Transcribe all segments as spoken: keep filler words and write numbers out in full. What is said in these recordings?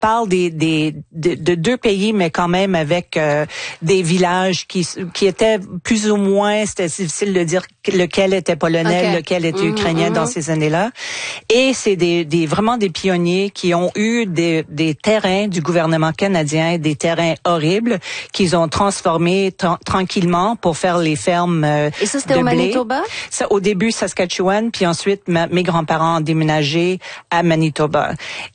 parle des, des de, de deux pays, mais quand même avec euh, des villages qui qui étaient plus ou moins, c'était difficile de dire lequel était polonais, okay. lequel était mmh, ukrainien mmh. dans ces années-là. Et c'est des, des vraiment des pionniers qui ont eu des, des terrains du gouvernement canadien, des terrains horribles qu'ils ont transformés tra- tranquillement pour faire les fermes euh, Et ça, c'était de au blé. Manitoba? Ça, au début, Saskatchewan, puis ensuite, ma, mes grands-parents ont déménagé à Manitoba.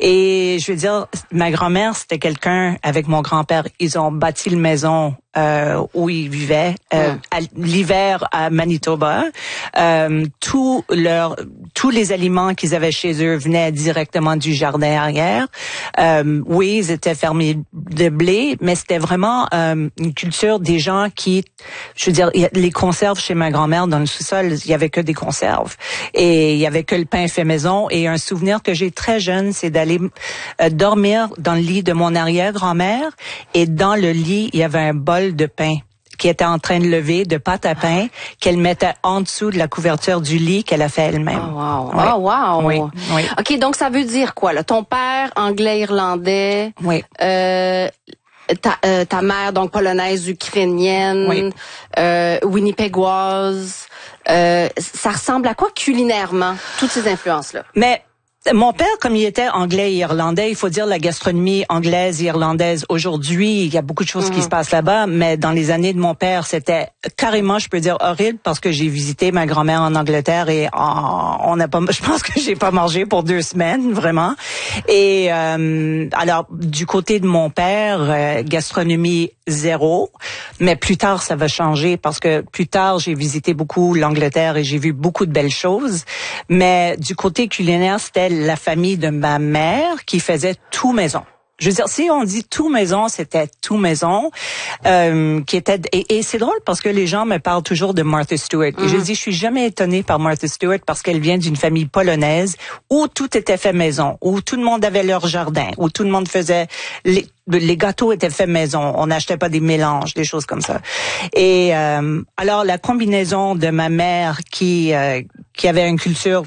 Et je veux dire, ma grand-mère, c'était quelqu'un avec mon grand-père. Ils ont bâti une maison euh, où ils vivaient euh, mmh. à l'hiver à Manitoba. Euh, tout leur, tous les aliments qu'ils avaient chez eux venaient directement du jardin arrière. Euh, oui, ils étaient fermiers de blé, mais c'était vraiment euh, une culture des gens qui, je veux dire, les conserves chez ma grand-mère dans le sous-sol, il y avait que des conserves et il y avait que le pain fait maison. Et un souvenir que j'ai très jeune, c'est d'aller euh, dormir dans le lit de mon arrière-grand-mère et dans le lit, il y avait un bol de pain qui était en train de lever, de pâte à pain, qu'elle mettait en dessous de la couverture du lit qu'elle a fait elle-même. Oh wow! Oui. Oh wow! Oui. Oui. OK, donc ça veut dire quoi, là? Ton père, anglais, irlandais. Oui. Euh, ta, euh, ta mère, donc polonaise, ukrainienne. Oui. Euh, winnipégoise. Euh, ça ressemble à quoi culinairement, toutes ces influences-là? Mais mon père, comme il était anglais et irlandais, il faut dire la gastronomie anglaise et irlandaise. Aujourd'hui, il y a beaucoup de choses mm-hmm. qui se passent là-bas, mais dans les années de mon père, c'était carrément, je peux dire, horrible parce que j'ai visité ma grand-mère en Angleterre et on, on a pas, je pense que j'ai pas mangé pour deux semaines, vraiment. Et euh, alors, du côté de mon père, euh, gastronomie zéro, mais plus tard, ça va changer parce que plus tard, j'ai visité beaucoup l'Angleterre et j'ai vu beaucoup de belles choses. Mais du côté culinaire, c'était la famille de ma mère qui faisait tout maison. Je veux dire, si on dit tout maison, c'était tout maison, euh, qui était et, et c'est drôle parce que les gens me parlent toujours de Martha Stewart. Mm-hmm. Et je dis, je suis jamais étonnée par Martha Stewart parce qu'elle vient d'une famille polonaise où tout était fait maison, où tout le monde avait leur jardin, où tout le monde faisait les les gâteaux étaient faits maison, on n'achetait pas des mélanges, des choses comme ça. Et euh, alors la combinaison de ma mère qui euh, qui avait une culture,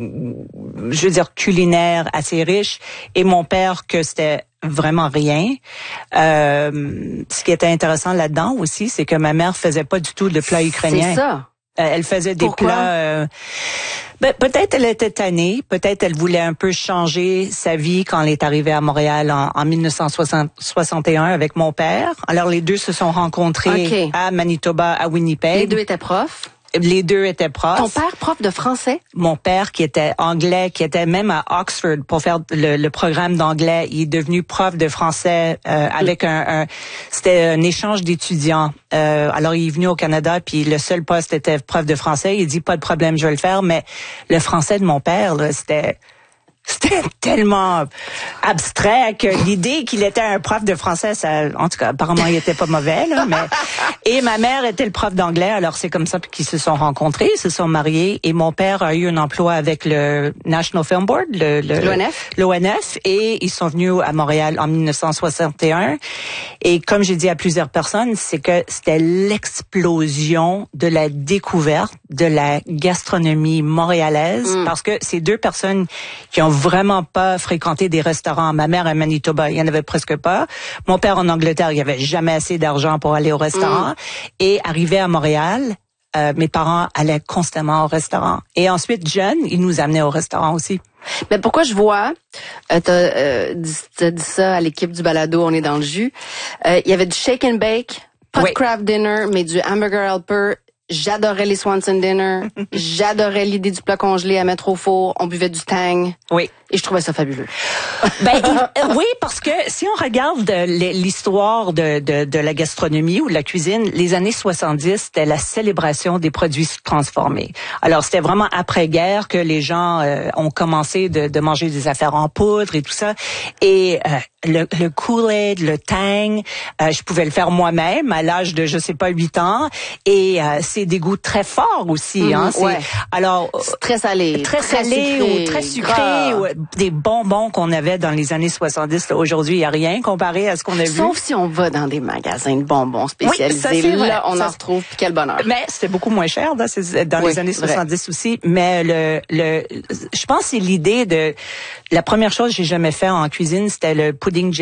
je veux dire culinaire assez riche, et mon père que c'était vraiment rien. Euh, ce qui était intéressant là-dedans aussi, c'est que ma mère faisait pas du tout de plats ukrainiens. C'est ça. Euh, elle faisait des Pourquoi? plats. Euh, ben, peut-être elle était tannée, peut-être elle voulait un peu changer sa vie quand elle est arrivée à Montréal en, en dix-neuf cent soixante et un avec mon père. Alors les deux se sont rencontrés okay. à Manitoba, à Winnipeg. Les deux étaient profs. Les deux étaient profs. Ton père, prof de français? Mon père, qui était anglais, qui était même à Oxford pour faire le, le programme d'anglais, il est devenu prof de français euh, avec un, un... C'était un échange d'étudiants. Euh, alors, il est venu au Canada, puis le seul poste était prof de français. Il dit, pas de problème, je vais le faire. Mais le français de mon père, là, c'était... C'était tellement abstrait que l'idée qu'il était un prof de français, ça, en tout cas, apparemment, il était pas mauvais, là, mais, et ma mère était le prof d'anglais, alors c'est comme ça qu'ils se sont rencontrés, ils se sont mariés, et mon père a eu un emploi avec le National Film Board, le, le, l'O N F. L'O N F, et ils sont venus à Montréal en dix-neuf cent soixante et un. Et comme j'ai dit à plusieurs personnes, c'est que c'était l'explosion de la découverte de la gastronomie montréalaise, mm. parce que ces deux personnes qui ont vraiment pas fréquenté des restaurants. Ma mère à Manitoba, il y en avait presque pas. Mon père en Angleterre, il y avait jamais assez d'argent pour aller au restaurant. Mm. Et arrivé à Montréal, euh, mes parents allaient constamment au restaurant. Et ensuite, jeune, ils nous amenaient au restaurant aussi. Mais pourquoi je vois, euh, t'as, euh, dit, t'as dit ça à l'équipe du balado, on est dans le jus. Euh, il y avait du shake and bake, pas oui. de craft dinner, mais du hamburger helper. J'adorais les Swanson Dinner. J'adorais l'idée du plat congelé à mettre au four. On buvait du tang. Oui. Et je trouvais ça fabuleux. Ben euh, oui, parce que si on regarde l'histoire de, de, de la gastronomie ou de la cuisine, les années soixante-dix, c'était la célébration des produits transformés. Alors, c'était vraiment après-guerre que les gens euh, ont commencé de, de manger des affaires en poudre et tout ça. Et euh, le, le Kool-Aid, le Tang, euh, je pouvais le faire moi-même à l'âge de, je sais pas, huit ans. Et euh, c'est des goûts très forts aussi. Mmh, hein, ouais. Alors, très salé. Très, très salé sucré, ou très sucré. Ou, des bonbons qu'on avait dans les années soixante-dix. Là, aujourd'hui, il n'y a rien comparé à ce qu'on a vu. Sauf si on va dans des magasins de bonbons spécialisés. Oui, ça, là, on ça, en retrouve. Puis quel bonheur. Mais c'était beaucoup moins cher dans, ces, dans oui, les années soixante-dix aussi. Mais le, le, je pense que c'est l'idée de... La première chose que j'ai jamais fait en cuisine, c'était le pudding